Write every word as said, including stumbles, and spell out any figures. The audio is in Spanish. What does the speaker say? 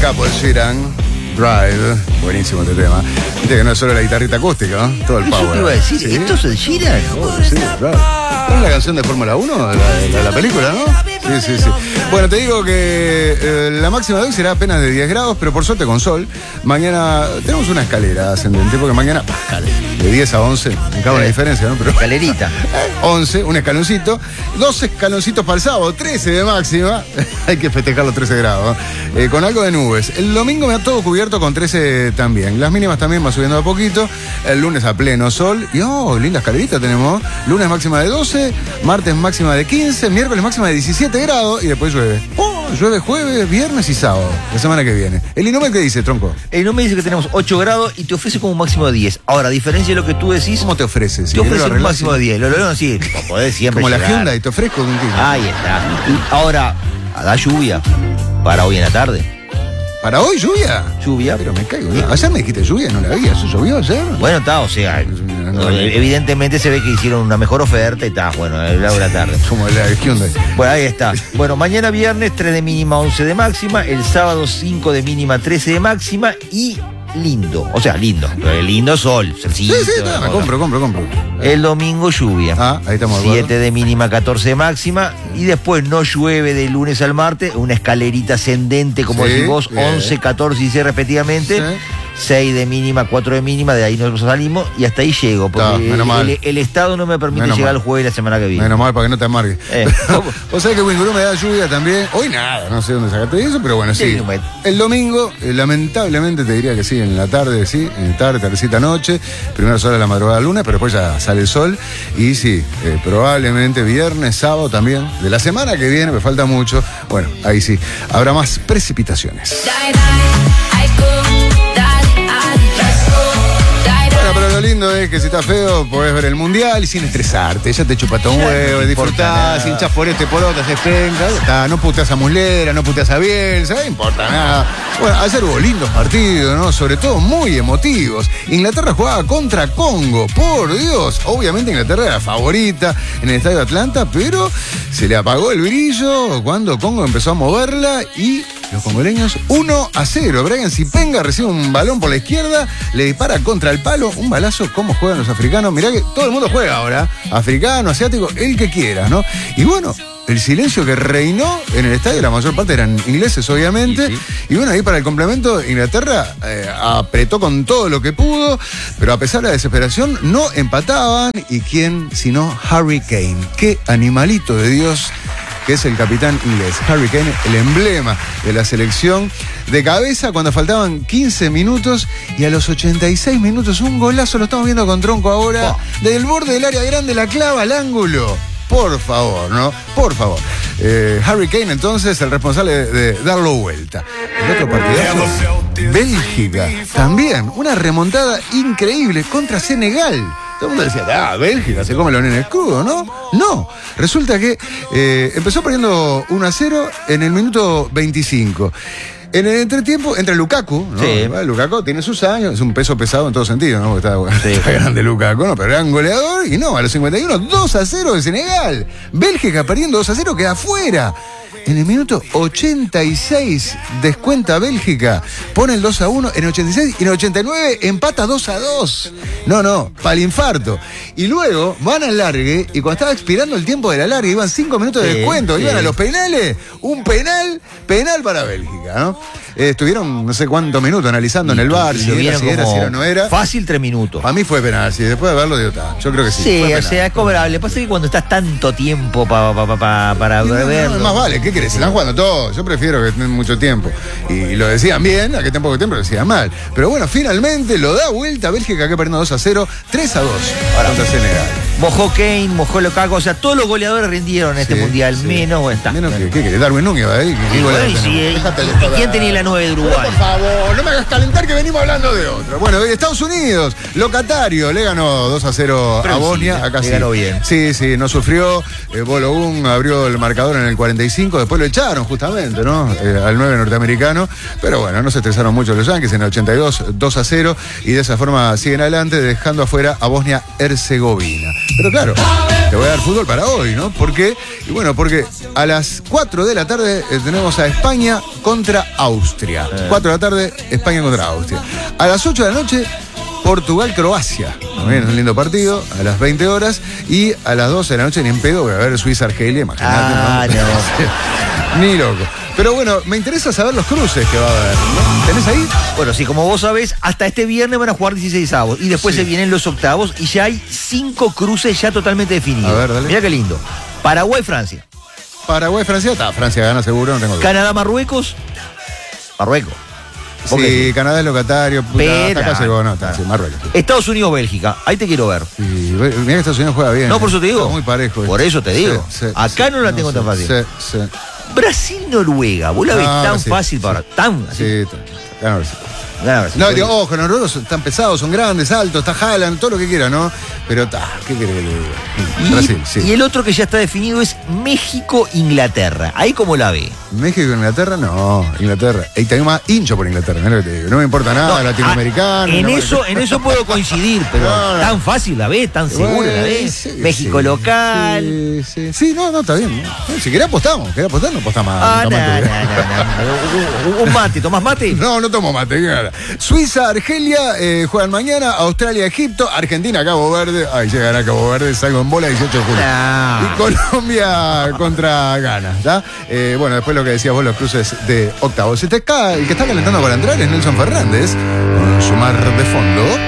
capo de Sheeran, Drive. Buenísimo este tema. Viste que no es solo la guitarrita acústica, ¿no? Todo el power. Yo te iba a decir, ¿sí? ¿esto es el Sheeran? Oh, sí, claro. ¿Es la canción de Fórmula uno? La, la, la película, ¿no? Sí, sí, sí. Bueno, te digo que eh, la máxima de hoy será apenas de diez grados, pero por suerte con sol. Mañana tenemos una escalera ascendente, porque mañana de diez a once, me cabe una diferencia, ¿no? Pero Escalerita. once, un escaloncito, dos escaloncitos para el sábado, trece de máxima. Hay que festejar los trece grados, ¿no? eh, con algo de nubes. El domingo me ha todo cubierto con trece también. Las mínimas también van subiendo a poquito. El lunes a pleno sol. Y oh, linda escalerita tenemos. Lunes máxima de doce, martes máxima de quince, miércoles máxima de diecisiete grados y después llueve. Oh, llueve jueves, viernes y sábado, la semana que viene. ¿El Inumel qué dice, tronco? El INOME dice que tenemos ocho grados y te ofrece como un máximo de diez. Ahora, a diferencia de lo que tú decís, ¿Cómo te ofreces? te ofrece un máximo de diez. Lo logró así. Podés siempre Como la llegar. Hyundai, te ofrezco un kilo. Ahí está. Y ahora, da lluvia para hoy en la tarde. ¿Para hoy lluvia? Lluvia. Pero me caigo. ¿No? Ayer me dijiste lluvia, no la vi. ¿Eso llovió ayer? Bueno, está, o sea, No, no, evidentemente se ve que hicieron una mejor oferta y está, bueno, a la hora tarde. Como la de Hyundai. Bueno, ahí está. Bueno, mañana viernes tres de mínima, once de máxima. El sábado cinco de mínima, trece de máxima. Y lindo, o sea, lindo. Lindo sol, sencillo. Sí, sí, no, me compro, compro, compro. El domingo lluvia. Ah, ahí estamos de acuerdo. siete de mínima, catorce de máxima. Y después no llueve de lunes al martes. Una escalerita ascendente, como Sí, decís vos, bien. once, catorce y dieciséis respectivamente. Sí. seis de mínima, cuatro de mínima, de ahí nosotros salimos y hasta ahí llego, porque No, menos mal. el, el Estado no me permite Menos llegar mal. el jueves de la semana que viene. Menos mal para que no te amargues. Eh, ¿cómo? O sea que Wingurú me da lluvia también. Hoy nada, no sé dónde sacaste eso, pero bueno, sí. Sí, no. El domingo, eh, lamentablemente te diría que sí, en la tarde, sí, en la tarde, tardecita noche, primero sol a la madrugada lunes, pero después ya sale el sol. Y sí, eh, probablemente viernes, sábado también, de la semana que viene, me falta mucho. Bueno, ahí sí, habrá más precipitaciones. Bueno, pero lo lindo es que si está feo, podés ver el mundial y sin estresarte. Ya te chupa todo un Ya no huevo, te importa disfrutás, nada. sin hinchás por este, por otro, haces penca. Está, no puteas a Muslera, no puteas a Bielsa, no importa nada. Bueno, ayer hubo lindos partidos, ¿no? Sobre todo muy emotivos. Inglaterra jugaba contra Congo, por Dios. Obviamente Inglaterra era favorita en el Estadio Atlanta, pero se le apagó el brillo cuando Congo empezó a moverla y los congoleños uno a cero. Brian Zipenga recibe un balón por la izquierda, le dispara contra el palo, un balazo. ¿Cómo juegan los africanos? Mirá que todo el mundo juega ahora, africano, asiático, el que quiera, ¿no? Y bueno, el silencio que reinó en el estadio, la mayor parte eran ingleses, obviamente. Sí, sí. Y bueno, ahí para el complemento, Inglaterra eh, apretó con todo lo que pudo, pero a pesar de la desesperación, no empataban. ¿Y quién sino Harry Kane? Qué animalito de Dios que es el capitán inglés. Harry Kane, el emblema de la selección, de cabeza cuando faltaban quince minutos y a los ochenta y seis minutos un golazo, lo estamos viendo con Tronco ahora, Oh. desde el borde del área grande, la clava al ángulo. Por favor, ¿no? Por favor. Eh, Harry Kane, entonces, el responsable de, de darlo vuelta. El otro partidazo, Bélgica, también, una remontada increíble contra Senegal. Todo el mundo decía, ah, Bélgica se come los nenes crudos, ¿no? No, resulta que eh, empezó perdiendo uno a cero en el minuto veinticinco. En el entretiempo entra Lukaku, ¿no? Sí. Lukaku tiene sus años, es un peso pesado en todo sentido, ¿no? Porque está, bueno, Sí. está grande Lukaku, ¿no? Pero era un goleador y no, a los cincuenta y uno, dos a cero de Senegal. Bélgica perdiendo dos a cero, queda afuera. En el minuto ochenta y seis descuenta Bélgica, pone el dos a uno, en el ochenta y seis y en el ochenta y nueve empata dos a dos. No, no, para el infarto. Y luego van al largue y cuando estaba expirando el tiempo de la largue, iban cinco minutos de Sí, descuento, sí. iban a los penales, un penal, penal para Bélgica, ¿no? Eh, estuvieron no sé cuántos minutos analizando en el bar, Y si lo era, vieron si era, como si era o no era. fácil tres minutos. A mí fue penal, sí, después de verlo, digo, está, yo creo que sí. Sí, fue o penal. sea, es cobrable. Pasa que cuando estás tanto tiempo pa, pa, pa, pa- para Y no, no, verlo. no, más vale, ¿qué querés? Se están jugando todos. Yo prefiero que estén mucho tiempo. Y lo decían bien, a que estén poco tiempo lo decían mal. Pero bueno, finalmente lo da vuelta Bélgica, que perdiendo dos a cero, tres a dos contra Senegal. Mojó Kane, mojó Lukaku, o sea, todos los goleadores rindieron en este Sí, mundial, sí. menos bueno, está. Menos que, ¿qué querés? Darwin Núñez va ahí. ¿Qué Y goleador bueno, y tenemos? si- y- Déjate de y joder. quién tenía la nueve de Uruguay? Pero, por favor, no me hagas calentar que venimos hablando de otro. Bueno, Estados Unidos, locatario, le ganó dos a cero Pero a sí, Bosnia. le- Acá le sí. ganó bien. Sí, sí, no sufrió. Eh, Bologun abrió el marcador en el cuarenta y cinco, después lo echaron justamente, ¿no? Eh, al nueve norteamericano. Pero bueno, no se estresaron mucho los Yankees en el ochenta y dos, dos a cero. Y de esa forma siguen adelante, dejando afuera a Bosnia-Herzegovina. Pero claro, te voy a dar fútbol para hoy, ¿no? Porque, y bueno, porque a las cuatro de la tarde eh, tenemos a España contra Austria. Eh. cuatro de la tarde, España contra Austria. A las ocho de la noche, Portugal-Croacia. También es un lindo partido, a las veinte horas. Y a las doce de la noche, ni en pedo, voy a ver Suiza-Argelia, imagínate. Ah, no. Ni loco. Pero bueno, me interesa saber los cruces que va a haber, ¿no? ¿Tenés ahí? Bueno, sí, como vos sabés, hasta este viernes van a jugar dieciséis avos. Y después Sí. se vienen los octavos y ya hay cinco cruces ya totalmente definidos. A ver, dale. Mirá qué lindo. Paraguay-Francia. Paraguay-Francia, está, Francia gana seguro, no tengo duda. Canadá-Marruecos. Marruecos. ¿Por Sí, qué? Canadá es locatario, puta, Pena. hasta acá llegó, no, está, sí, Marruecos. Estados Unidos-Bélgica. Ahí te quiero ver. Sí, mirá que Estados Unidos juega bien. No, por eso te digo. Está muy parejo. Por eso te digo. Sí, sí, Acá sí. no la tengo tan fácil. Sí, sí. Brasil-Noruega. Vos la ves No, tan Brasil, fácil sí. para. Tan así. Sí, está, gana Brasil. Gana Brasil. No, digo, ojo, los noruegos están pesados, son grandes, altos, está Haaland, todo lo que quiera, ¿no? Pero está, ¿qué quiere que le diga? Y, Brasil, sí. y el otro que ya está definido es México-Inglaterra. Ahí como la ve. México, Inglaterra, no, Inglaterra. Y tengo más hincho por Inglaterra, mirá lo que te digo. No me importa nada, No, latinoamericano. ah, en, no me- eso, en eso puedo coincidir, pero No, no. tan fácil la ve, tan segura Bueno, la ve. sí, México sí, local. Sí, sí, sí, no, no, está bien. ¿no? Si querés apostamos, querés apostar, no apostamos. Ah, no, no, no, tomate. no, no. Un- Un mate, ¿tomás mate? No, no tomo mate. Nada. Suiza, Argelia, eh, juegan mañana. Australia, Egipto. Argentina, Cabo Verde. Ay, llegará a Cabo Verde. Salgo en bola dieciocho de julio. No. Y Colombia contra Ghana. ¿Está? Eh, bueno, después lo que decías vos, los cruces de octavos. El que está calentando para entrar es Nelson Fernández. Con su mar de fondo.